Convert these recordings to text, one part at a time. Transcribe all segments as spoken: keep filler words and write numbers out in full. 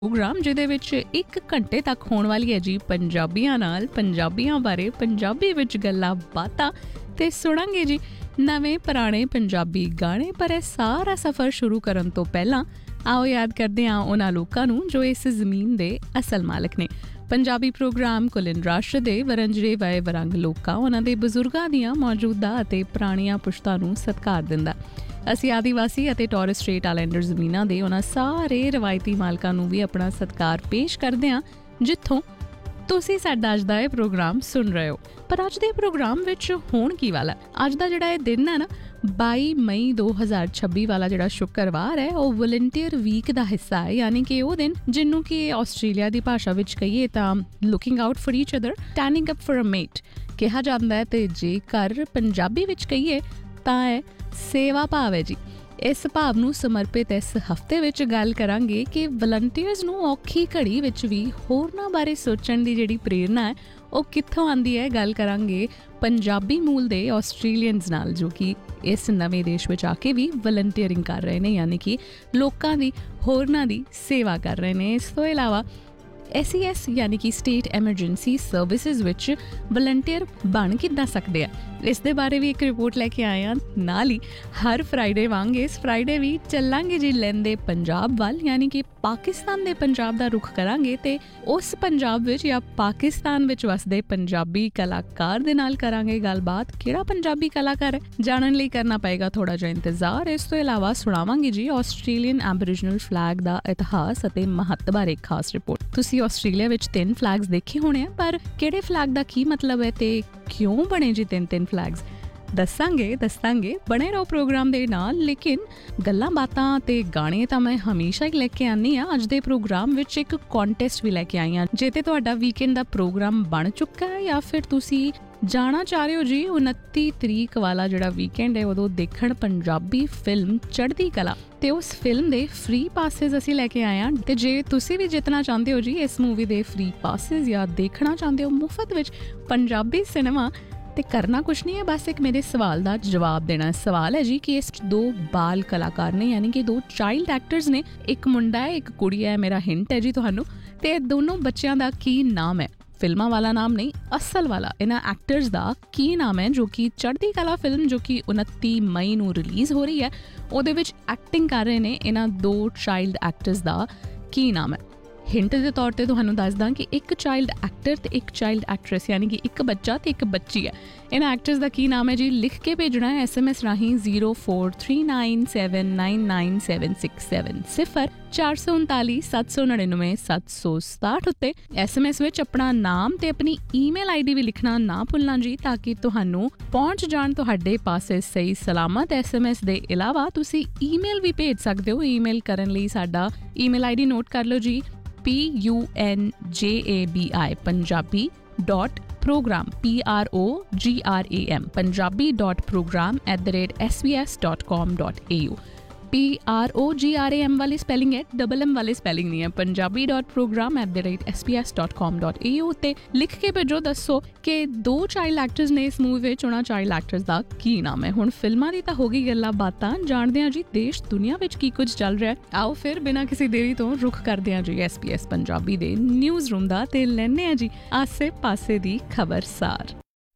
Programme ਜਿਹਦੇ ਵਿੱਚ ਇੱਕ ਘੰਟੇ ਤੱਕ ਹੋਣ ਵਾਲੀ ਹੈ ਜੀ ਪੰਜਾਬੀਆਂ ਨਾਲ, ਪੰਜਾਬੀਆਂ ਬਾਰੇ, ਪੰਜਾਬੀ ਵਿੱਚ ਗੱਲਾਂ ਬਾਤਾਂ ਤੇ ਸੁਣਾਂਗੇ ਜੀ ਨਵੇਂ ਪੁਰਾਣੇ ਪੰਜਾਬੀ ਗਾਣੇ। ਪਰ ਇਹ ਸਾਰਾ ਸਫ਼ਰ ਸ਼ੁਰੂ ਕਰਨ ਤੋਂ ਪਹਿਲਾਂ ਆਓ ਯਾਦ ਕਰਦੇ ਹਾਂ ਉਹਨਾਂ ਲੋਕਾਂ ਨੂੰ ਜੋ ਇਸ ਜ਼ਮੀਨ ਦੇ ਅਸਲ ਮਾਲਕ ਨੇ। ਪੰਜਾਬੀ ਪ੍ਰੋਗਰਾਮ ਕੁਲਿਨ ਰਾਸ਼ਟਰ ਦੇ ਵਰੰਜਰੇ ਵਏ ਵਰੰਗ ਲੋਕਾਂ, ਉਹਨਾਂ ਦੇ ਬਜ਼ੁਰਗਾਂ ਦੀਆਂ ਮੌਜੂਦਾ ਅਤੇ ਪੁਰਾਣੀਆਂ ਪੁਸ਼ਤਾਂ ਨੂੰ ਸਤਿਕਾਰ ਦਿੰਦਾ। ਅਸੀਂ ਆਦੀਵਾਸੀ ਅਤੇ ਟੋਰਸ ਸਟ੍ਰੇਟ ਆਈਲੈਂਡਰ ਜ਼ਮੀਨਾਂ ਦੇ ਉਹਨਾਂ ਸਾਰੇ ਰਵਾਇਤੀ ਮਾਲਕਾਂ ਨੂੰ ਵੀ ਆਪਣਾ ਸਤਿਕਾਰ ਪੇਸ਼ ਕਰਦੇ ਹਾਂ ਜਿੱਥੋਂ ਤੁਸੀਂ ਸਾਡਾ ਅੱਜ ਦਾ ਇਹ ਪ੍ਰੋਗਰਾਮ ਸੁਣ ਰਹੇ ਹੋ। ਪਰ ਅੱਜ ਦੇ ਪ੍ਰੋਗਰਾਮ ਵਿੱਚ ਹੋਣ ਕੀ ਵਾਲਾ, ਅੱਜ ਦਾ ਜਿਹੜਾ ਇਹ ਦਿਨ ਹੈ ਨਾ ਬਾਈ ਮਈ ਦੋ ਹਜ਼ਾਰ ਛੱਬੀ ਵਾਲਾ ਜਿਹੜਾ ਸ਼ੁੱਕਰਵਾਰ ਹੈ ਉਹ ਵਲੰਟੀਅਰ ਵੀਕ ਦਾ ਹਿੱਸਾ ਹੈ। ਯਾਨੀ ਕਿ ਉਹ ਦਿਨ ਜਿਹਨੂੰ ਕਿ ਆਸਟ੍ਰੇਲੀਆ ਦੀ ਭਾਸ਼ਾ ਵਿੱਚ ਕਹੀਏ ਤਾਂ looking out for each other, standing up for a ਮੇਟ ਕਿਹਾ ਜਾਂਦਾ ਹੈ। ਤੇ ਜੇਕਰ ਪੰਜਾਬੀ ਵਿੱਚ ਕਹੀਏ ਤਾਂ ਇਹ ਸੇਵਾ ਭਾਵ ਹੈ ਜੀ। ਇਸ ਭਾਵ ਨੂੰ ਸਮਰਪਿਤ ਇਸ ਹਫ਼ਤੇ ਵਿੱਚ ਗੱਲ ਕਰਾਂਗੇ ਕਿ ਵਲੰਟੀਅਰਸ ਨੂੰ ਔਖੀ ਘੜੀ ਵਿੱਚ ਵੀ ਹੋਰਨਾਂ ਬਾਰੇ ਸੋਚਣ ਦੀ ਜਿਹੜੀ ਪ੍ਰੇਰਨਾ ਹੈ ਉਹ ਕਿੱਥੋਂ ਆਉਂਦੀ ਹੈ। ਗੱਲ ਕਰਾਂਗੇ ਪੰਜਾਬੀ ਮੂਲ ਦੇ ਆਸਟ੍ਰੇਲੀਅਨਸ ਨਾਲ ਜੋ ਕਿ ਇਸ ਨਵੇਂ ਦੇਸ਼ ਵਿੱਚ ਆ ਕੇ ਵੀ ਵਲੰਟੀਅਰਿੰਗ ਕਰ ਰਹੇ ਨੇ, ਯਾਨੀ ਕਿ ਲੋਕਾਂ ਦੀ ਹੋਰਨਾਂ ਦੀ ਸੇਵਾ ਕਰ ਰਹੇ ਨੇ। ਇਸ ਤੋਂ ਇਲਾਵਾ ਐਸ ਈ ਐਸ ਯਾਨੀ ਕਿ ਸਟੇਟ ਐਮਰਜੈਂਸੀ ਸਰਵਿਸਿਜ਼ ਵਿੱਚ ਵਲੰਟੀਅਰ ਬਣ ਕਿੱਦਾਂ ਸਕਦੇ ਆ, ਇਸ ਦੇ ਬਾਰੇ ਵੀ ਇੱਕ ਰਿਪੋਰਟ ਲੈ ਕੇ ਆਏ ਹਾਂ। ਨਾਲ ਹੀ ਹਰ ਫਰਾਈਡੇ ਵਾਂਗ ਇਸ ਫਰਾਈਡੇ ਵੀ ਚੱਲਾਂਗੇ ਜੀ ਲਹਿੰਦੇ ਪੰਜਾਬ ਵੱਲ, ਯਾਨੀ ਕਿ ਪਾਕਿਸਤਾਨ ਦੇ ਪੰਜਾਬ ਦਾ ਰੁਖ ਕਰਾਂਗੇ ਤੇ ਉਸ ਪੰਜਾਬ ਵਿੱਚ ਜਾਂ ਪਾਕਿਸਤਾਨ ਵਿੱਚ ਵਸਦੇ ਪੰਜਾਬੀ ਕਲਾਕਾਰ ਦੇ ਨਾਲ ਕਰਾਂਗੇ ਗੱਲਬਾਤ। ਕਿਹੜਾ ਪੰਜਾਬੀ ਕਲਾਕਾਰ ਹੈ ਜਾਣਨ ਲਈ ਕਰਨਾ ਪਏਗਾ ਥੋੜਾ ਜਿਹਾ ਇੰਤਜ਼ਾਰ। ਇਸ ਤੋਂ ਇਲਾਵਾ ਸੁਣਾਵਾਂਗੇ ਜੀ ਆਸਟ੍ਰੇਲੀਅਨ ਐਬਰੀਜਨਲ ਫਲੈਗ ਦਾ ਇਤਿਹਾਸ ਅਤੇ ਮਹੱਤਵ ਬਾਰੇ ਇੱਕ ਖਾਸ ਰਿਪੋਰਟ। ਤੁਸੀਂ ਆਸਟ੍ਰੇਲੀਆ ਵਿੱਚ ਤਿੰਨ ਫਲੈਗਸ ਦੇਖੇ ਹੋਣੇ ਆ, ਪਰ ਕਿਹੜੇ ਫਲੈਗ ਦਾ ਕੀ ਮਤਲਬ ਹੈ ਤੇ ਕਿਉਂ ਬਣੇ ਜੀ ਤਿੰਨ ਤਿੰਨ ਫਲੈਗਸ, ਦੱਸਾਂਗੇ ਦੱਸਾਂਗੇ ਬਣੇ ਰਹੋ ਪ੍ਰੋਗਰਾਮ ਦੇ ਨਾਲ। ਲੇਕਿਨ ਗੱਲਾਂ ਬਾਤਾਂ ਤੇ ਗਾਣੇ ਤਾਂ ਮੈਂ ਹਮੇਸ਼ਾ ਹੀ ਲੈ ਕੇ ਆਉਂਦੀ ਹਾਂ। ਅੱਜ ਦੇ ਪ੍ਰੋਗਰਾਮ ਵਿੱਚ ਇੱਕ ਕੰਟੈਸਟ ਵੀ ਲੈ ਕੇ ਆਈ ਹਾਂ। ਜੇ ਤੇ ਤੁਹਾਡਾ ਵੀਕਐਂਡ ਦਾ ਪ੍ਰੋਗਰਾਮ ਬਣ ਚੁੱਕਾ ਹੈ ਜਾਂ ਫਿਰ ਤੁਸੀਂ ਜਾਣਾ ਚਾਹ ਰਹੇ ਹੋ ਜੀ ਉਨੱਤੀ ਤਰੀਕ ਵਾਲਾ ਜਿਹੜਾ ਵੀਕਐਂਡ ਹੈ ਉਦੋਂ ਦੇਖਣ ਪੰਜਾਬੀ ਫਿਲਮ ਚੜ੍ਹਦੀ ਕਲਾ, ਤੇ ਉਸ ਫਿਲਮ ਦੇ ਫ੍ਰੀ ਪਾਸਿਸ ਅਸੀਂ ਲੈ ਕੇ ਆਏ ਹਾਂ। ਤੇ ਜੇ ਤੁਸੀਂ ਵੀ ਜਿੱਤਣਾ ਚਾਹੁੰਦੇ ਹੋ ਜੀ ਇਸ ਮੂਵੀ ਦੇ ਫ੍ਰੀ ਪਾਸਿਸ ਜਾਂ ਦੇਖਣਾ ਚਾਹੁੰਦੇ ਹੋ ਮੁਫਤ ਵਿੱਚ ਪੰਜਾਬੀ ਸਿਨੇਮਾ, ਤੇ ਕਰਨਾ ਕੁਛ ਨਹੀਂ ਹੈ, ਬਸ ਇੱਕ ਮੇਰੇ ਸਵਾਲ ਦਾ ਜਵਾਬ ਦੇਣਾ। ਸਵਾਲ ਹੈ ਜੀ ਕਿ ਇਸ ਦੋ ਬਾਲ ਕਲਾਕਾਰ ਨੇ, ਯਾਨੀ ਕਿ ਦੋ ਚਾਈਲਡ ਐਕਟਰਸ ਨੇ, ਇੱਕ ਮੁੰਡਾ ਹੈ ਇੱਕ ਕੁੜੀ ਹੈ। ਮੇਰਾ ਹਿੰਟ ਹੈ ਜੀ ਤੁਹਾਨੂੰ, ਤੇ ਦੋਨੋਂ ਬੱਚਿਆਂ ਦਾ ਕੀ ਨਾਮ ਹੈ? ਫਿਲਮਾਂ ਵਾਲਾ ਨਾਮ ਨਹੀਂ, ਅਸਲ ਵਾਲਾ ਇਹਨਾਂ ਐਕਟਰਸ ਦਾ ਕੀ ਨਾਮ ਹੈ ਜੋ ਕਿ ਚੜ੍ਹਦੀ ਕਲਾ ਫਿਲਮ ਜੋ ਕਿ ਉਨੱਤੀ ਮਈ ਨੂੰ ਰਿਲੀਜ਼ ਹੋ ਰਹੀ ਹੈ ਉਹਦੇ ਵਿੱਚ ਐਕਟਿੰਗ ਕਰ ਰਹੇ ਨੇ। ਇਹਨਾਂ ਦੋ ਚਾਈਲਡ ਐਕਟਰਸ ਦਾ ਕੀ ਨਾਮ ਹੈ? ਹਿੰਟ ਦੇ ਤੌਰ ਤੇ ਤੁਹਾਨੂੰ ਦੱਸਦਾ ਕਿ ਇੱਕ ਚਾਈਲਡ ਐਕਟਰ ਤੇ ਇੱਕ ਚਾਈਲਡ ਐਕਟਰੈਸ, ਯਾਨੀ ਕਿ ਇੱਕ ਬੱਚਾ ਤੇ ਇੱਕ ਬੱਚੀ ਹੈ। ਇਹਨਾਂ ਐਕਟਰਸ ਦਾ ਕੀ ਨਾਮ ਹੈ ਜੀ? ਲਿਖ ਕੇ ਭੇਜਣਾ ਹੈ ਐਸ ਐਮ ਐਸ ਰਾਹੀਂ zero four three nine seven nine nine seven six seven ਸਿਫਰ ਚਾਰ ਸੌ ਉਨਤਾਲੀ ਸੱਤ ਸੌ ਨੜਿਨਵੇਂ ਸੱਤ ਸੌ ਸਤਾਹਠ ਉੱਤੇ ਐਸ ਐਮ ਐਸ ਵਿੱਚ ਆਪਣਾ ਨਾਮ ਤੇ ਆਪਣੀ ਈਮੇਲ ਆਈ ਡੀ ਵੀ ਲਿਖਣਾ ਨਾ ਭੁੱਲਣਾ ਜੀ, ਤਾਂ ਕਿ ਤੁਹਾਨੂੰ ਪਹੁੰਚ ਜਾਣ ਤੁਹਾਡੇ ਪਾਸੇ ਸਹੀ ਸਲਾਮਤ। ਐਸ ਐਮ ਐਸ ਦੇ ਇਲਾਵਾ ਤੁਸੀਂ ਈਮੇਲ ਵੀ ਭੇਜ ਸਕਦੇ ਹੋ। ਈਮੇਲ ਕਰਨ ਲਈ ਸਾਡਾ ਈਮੇਲ ਆਈ ਡੀ ਨੋਟ ਕਰ ਲਓ ਜੀ, ਪੀ ਯੂ ਐਨ ਜੇ A B I Punjabi dot programme P R O ਜੀ R A M Punjabi dot programme at the rate S B S dot ਕਾਮ dot A you. P R O ਜੀ R A M ਵਾਲੀ spelling ਹੈ, double M ਵਾਲੀ spelling ਨਹੀਂ ਹੈ। Punjabi dot programme at the rate S B S dot ਕਾਮ dot A you ਉੱਤੇ ਲਿਖ ਕੇ ਭੇਜੋ, ਦੱਸੋ ਕਿ ਦੋ ਚਾਈਲਡ ਐਕਟਰਸ ਨੇ ਇਸ ਮੂਵੀ ਵਿੱਚ, ਉਹਨਾਂ ਚਾਈਲਡ ਐਕਟਰਸ ਦਾ ਕੀ ਨਾਮ ਹੈ। ਹੁਣ ਫਿਲਮਾਂ ਦੀ ਤਾਂ ਹੋ ਗਈ ਗੱਲਾਂ ਬਾਤਾਂ, ਜਾਣਦੇ ਹਾਂ ਜੀ ਦੇਸ਼ ਦੁਨੀਆ ਵਿੱਚ ਕੀ ਕੁਝ ਚੱਲ ਰਿਹਾ। ਆਓ ਫਿਰ ਬਿਨਾਂ ਕਿਸੇ ਦੇਰੀ ਤੋਂ ਰੁਖ ਕਰਦੇ ਹਾਂ G S B S Punjabi ਦੇ ਨਿਊਜ਼ ਰੂਮ ਦਾ ਤੇ ਲੈਂਦੇ ਹਾਂ ਜੀ ਆਸੇ ਪਾਸੇ ਦੀ ਖਬਰਸਾਰ।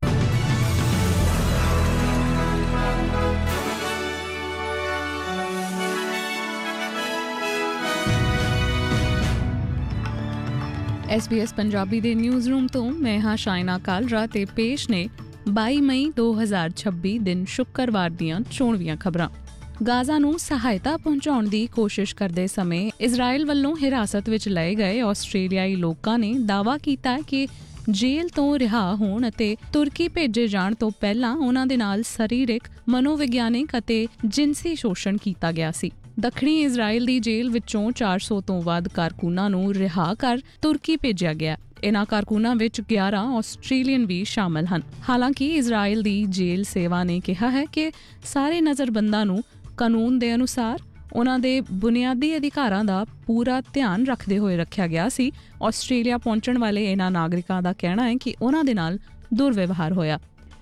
ਐਸ ਬੀ ਐਸ ਪੰਜਾਬੀ ਦੇ ਨਿਊਜ਼ ਰੂਮ ਤੋਂ ਮੈਂ ਹਾਂ ਸ਼ਾਇਨਾ ਕਾਲਰਾ ਤੇ ਪੇਸ਼ ਨੇ ਬਾਈ ਮਈ ਦੋ ਹਜ਼ਾਰ ਛੱਬੀ ਦਿਨ ਸ਼ੁੱਕਰਵਾਰ ਦੀਆਂ ਚੋਣਵੀਆਂ ਖਬਰਾਂ। ਗਾਜ਼ਾ ਨੂੰ ਸਹਾਇਤਾ ਪਹੁੰਚਾਉਣ ਦੀ ਕੋਸ਼ਿਸ਼ ਕਰਦੇ ਸਮੇਂ ਇਜ਼ਰਾਈਲ ਵੱਲੋਂ ਹਿਰਾਸਤ ਵਿੱਚ ਲਏ ਗਏ ਆਸਟ੍ਰੇਲੀਆਈ ਲੋਕਾਂ ਨੇ ਦਾਅਵਾ ਕੀਤਾ ਕਿ ਜੇਲ੍ਹ ਤੋਂ ਰਿਹਾ ਹੋਣ ਅਤੇ ਤੁਰਕੀ ਭੇਜੇ ਜਾਣ ਤੋਂ ਪਹਿਲਾਂ ਉਹਨਾਂ ਦੇ ਨਾਲ ਸਰੀਰਕ, ਮਨੋਵਿਗਿਆਨਿਕ ਅਤੇ ਜਿਨਸੀ ਸ਼ੋਸ਼ਣ ਕੀਤਾ ਗਿਆ ਸੀ। ਦੱਖਣੀ ਇਜ਼ਰਾਈਲ ਦੀ ਜੇਲ੍ਹ ਵਿੱਚੋਂ ਚਾਰ ਸੌ ਤੋਂ ਵੱਧ ਕਾਰਕੁਨਾਂ ਨੂੰ ਰਿਹਾ ਕਰ ਤੁਰਕੀ ਭੇਜਿਆ ਗਿਆ। ਇਨ੍ਹਾਂ ਕਾਰਕੁਨਾਂ ਵਿੱਚ ਗਿਆਰਾਂ ਆਸਟ੍ਰੇਲੀਅਨ ਵੀ ਸ਼ਾਮਲ ਹਨ। ਹਾਲਾਂਕਿ ਇਜ਼ਰਾਈਲ ਦੀ ਜੇਲ੍ਹ ਸੇਵਾ ਨੇ ਕਿਹਾ ਹੈ ਕਿ ਸਾਰੇ ਨਜ਼ਰਬੰਦਾਂ ਨੂੰ ਕਾਨੂੰਨ ਦੇ ਅਨੁਸਾਰ ਉਹਨਾਂ ਦੇ ਬੁਨਿਆਦੀ ਅਧਿਕਾਰਾਂ ਦਾ ਪੂਰਾ ਧਿਆਨ ਰੱਖਦੇ ਹੋਏ ਰੱਖਿਆ ਗਿਆ ਸੀ। ਆਸਟ੍ਰੇਲੀਆ ਪਹੁੰਚਣ ਵਾਲੇ ਇਹਨਾਂ ਨਾਗਰਿਕਾਂ ਦਾ ਕਹਿਣਾ ਹੈ ਕਿ ਉਹਨਾਂ ਦੇ ਨਾਲ ਦੁਰਵਿਵਹਾਰ ਹੋਇਆ।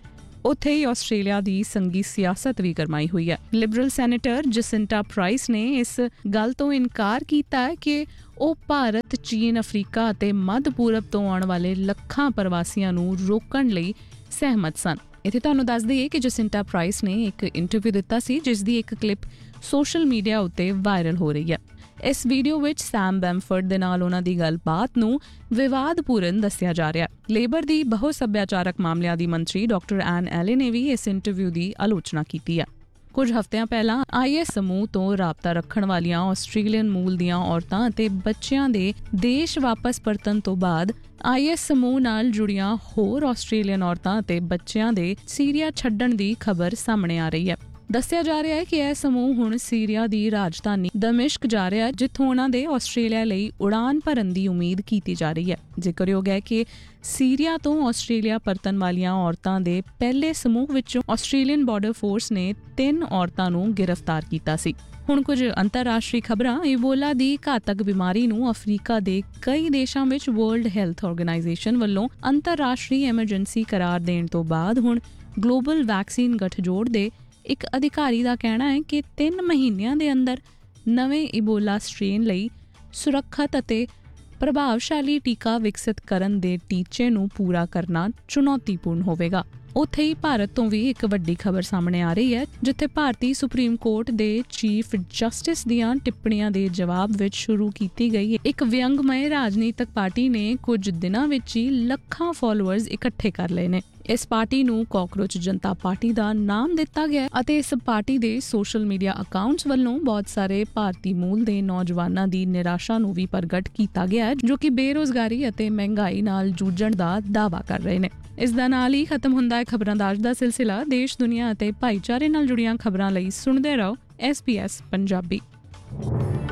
ਉੱਥੇ ਹੀ ਆਸਟ੍ਰੇਲੀਆ ਦੀ ਸੰਘੀ ਸਿਆਸਤ ਵੀ ਗਰਮਾਈ ਹੋਈ ਹੈ। ਲਿਬਰਲ ਸੈਨੇਟਰ ਜਸਿੰਟਾ ਪ੍ਰਾਈਸ ਨੇ ਇਸ ਗੱਲ ਤੋਂ ਇਨਕਾਰ ਕੀਤਾ ਹੈ ਕਿ ਉਹ ਭਾਰਤ, ਚੀਨ, ਅਫਰੀਕਾ ਅਤੇ ਮੱਧ ਪੂਰਬ ਤੋਂ ਆਉਣ ਵਾਲੇ ਲੱਖਾਂ ਪ੍ਰਵਾਸੀਆਂ ਨੂੰ ਰੋਕਣ ਲਈ ਸਹਿਮਤ ਸਨ। ਇੱਥੇ ਤੁਹਾਨੂੰ ਦੱਸ ਦਈਏ ਕਿ ਜਸਿੰਟਾ ਪ੍ਰਾਈਸ ਨੇ ਇੱਕ ਇੰਟਰਵਿਊ ਦਿੱਤਾ ਸੀ, ਜਿਸ ਦੀ ਇੱਕ ਕਲਿੱਪ ਸੋਸ਼ਲ ਮੀਡੀਆ ਉੱਤੇ ਵਾਇਰਲ ਹੋ ਰਹੀ ਹੈ। ਇਸ ਵੀਡੀਓ ਵਿੱਚ ਸੈਮ ਬੈਮਫੋਰਡ ਦੇ ਨਾਲ ਉਹਨਾਂ ਦੀ ਗੱਲਬਾਤ ਨੂੰ ਵਿਵਾਦਪੂਰਨ ਦੱਸਿਆ ਜਾ ਰਿਹਾ। ਲੇਬਰ ਦੀ ਬਹੁ ਸੱਭਿਆਚਾਰਕ ਮਾਮਲਿਆਂ ਦੀ ਮੰਤਰੀ ਡਾਕਟਰ ਐਨ ਐਲੇ ਨੇ ਵੀ ਇਸ ਇੰਟਰਵਿਊ ਦੀ ਆਲੋਚਨਾ ਕੀਤੀ ਹੈ। ਕੁਝ ਹਫ਼ਤਿਆਂ ਪਹਿਲਾਂ ਆਈ ਐਸ ਸਮੂਹ ਤੋਂ ਰਾਬਤਾ ਰੱਖਣ ਵਾਲੀਆਂ ਆਸਟ੍ਰੇਲੀਅਨ ਮੂਲ ਦੀਆਂ ਔਰਤਾਂ ਅਤੇ ਬੱਚਿਆਂ ਦੇ ਦੇਸ਼ ਵਾਪਸ ਪਰਤਣ ਤੋਂ ਬਾਅਦ ਆਈ ਐਸ ਸਮੂਹ ਨਾਲ ਜੁੜੀਆਂ ਹੋਰ ਆਸਟ੍ਰੇਲੀਅਨ ਔਰਤਾਂ ਅਤੇ ਬੱਚਿਆਂ ਦੇ ਸੀਰੀਆ ਛੱਡਣ ਦੀ ਖਬਰ ਸਾਹਮਣੇ ਆ ਰਹੀ ਹੈ। ਦੱਸਿਆ ਜਾ ਰਿਹਾ ਹੈ ਕਿ ਇਹ ਸਮੂਹ ਹੁਣ ਸੀਰੀਆ ਦੀ ਰਾਜਧਾਨੀ ਦਮਿਸ਼ਕ ਜਾ ਰਿਹਾ ਹੈ, ਜਿੱਥੋਂ ਉਹਨਾਂ ਦੇ ਆਸਟ੍ਰੇਲੀਆ ਲਈ ਉਡਾਨ ਭਰਨ ਦੀ ਉਮੀਦ ਕੀਤੀ ਜਾ ਰਹੀ ਹੈ। ਜ਼ਿਕਰਯੋਗ ਹੈ ਕਿ ਸੀਰੀਆ ਤੋਂ ਆਸਟ੍ਰੇਲੀਆ ਪਰਤਣ ਵਾਲੀਆਂ ਔਰਤਾਂ ਦੇ ਪਹਿਲੇ ਸਮੂਹ ਵਿੱਚੋਂ ਆਸਟ੍ਰੇਲੀਅਨ ਬਾਰਡਰ ਫੋਰਸ ਨੇ ਤਿੰਨ ਔਰਤਾਂ ਨੂੰ ਗ੍ਰਿਫਤਾਰ ਕੀਤਾ ਸੀ। ਹੁਣ ਕੁਝ ਅੰਤਰਰਾਸ਼ਟਰੀ ਖਬਰਾਂ। ਇਬੋਲਾ ਦੀ ਘਾਤਕ ਬਿਮਾਰੀ ਨੂੰ ਅਫਰੀਕਾ ਦੇ ਕਈ ਦੇਸ਼ਾਂ ਵਿੱਚ ਵਰਲਡ ਹੈਲਥ ਆਰਗੇਨਾਈਜੇਸ਼ਨ ਵੱਲੋਂ ਅੰਤਰਰਾਸ਼ਟਰੀ ਐਮਰਜੈਂਸੀ ਕਰਾਰ ਦੇਣ ਤੋਂ ਬਾਅਦ ਹੁਣ ਗਲੋਬਲ ਵੈਕਸੀਨ ਗਠਜੋੜ ਦੇ ਇੱਕ ਅਧਿਕਾਰੀ ਦਾ ਕਹਿਣਾ ਹੈ ਕਿ ਤਿੰਨ ਮਹੀਨਿਆਂ ਦੇ ਅੰਦਰ ਨਵੇਂ ਇਬੋਲਾ ਸਟ੍ਰੇਨ ਲਈ ਸੁਰੱਖਿਅਤ ਅਤੇ ਪ੍ਰਭਾਵਸ਼ਾਲੀ ਟੀਕਾ ਵਿਕਸਿਤ ਕਰਨ ਦੇ ਟੀਚੇ ਨੂੰ ਪੂਰਾ ਕਰਨਾ ਚੁਣੌਤੀਪੂਰਨ ਹੋਵੇਗਾ। ਉੱਥੇ ਹੀ ਭਾਰਤ ਤੋਂ ਵੀ ਇੱਕ ਵੱਡੀ ਖਬਰ ਸਾਹਮਣੇ ਆ ਰਹੀ ਹੈ, ਜਿੱਥੇ ਭਾਰਤੀ ਸੁਪਰੀਮ ਕੋਰਟ ਦੇ ਚੀਫ ਜਸਟਿਸ ਦੀਆਂ ਟਿੱਪਣੀਆਂ ਦੇ ਜਵਾਬ ਵਿੱਚ ਸ਼ੁਰੂ ਕੀਤੀ ਗਈ ਇੱਕ ਵਿਅੰਗਮਈ ਰਾਜਨੀਤਿਕ ਪਾਰਟੀ ਨੇ ਕੁਝ ਦਿਨਾਂ ਵਿੱਚ ਹੀ ਲੱਖਾਂ ਫਾਲੋਅਰਸ ਇਕੱਠੇ ਕਰ ਲਏ ਨੇ। ਇਸ ਪਾਰਟੀ ਨੂੰ ਕਾਕਰੋਚ ਜਨਤਾ ਪਾਰਟੀ ਦਾ ਨਾਮ ਦਿੱਤਾ ਗਿਆ ਅਤੇ ਇਸ ਪਾਰਟੀ ਦੇ ਸੋਸ਼ਲ ਮੀਡੀਆ ਅਕਾਊਂਟਸ ਵੱਲੋਂ ਬਹੁਤ ਸਾਰੇ ਭਾਰਤੀ ਮੂਲ ਦੇ ਨੌਜਵਾਨਾਂ ਦੀ ਨਿਰਾਸ਼ਾ ਨੂੰ ਵੀ ਪ੍ਰਗਟ ਕੀਤਾ ਗਿਆ ਹੈ, ਜੋ ਕਿ ਬੇਰੁਜ਼ਗਾਰੀ ਅਤੇ ਮਹਿੰਗਾਈ ਨਾਲ ਜੂਝਣ ਦਾ ਦਾਅਵਾ ਕਰ ਰਹੇ ਨੇ। ਇਸ ਦਾ ਨਾਲ ਹੀ ਖਤਮ ਹੁੰਦਾ ਹੈ ਖਬਰਾਂ ਦਾ ਅੱਜ ਦਾ ਸਿਲਸਿਲਾ। ਦੇਸ਼, ਦੁਨੀਆ ਅਤੇ ਭਾਈਚਾਰੇ ਨਾਲ ਜੁੜੀਆਂ ਖਬਰਾਂ ਲਈ ਸੁਣਦੇ ਰਹੋ ਐਸ ਬੀ ਐਸ ਪੰਜਾਬੀ।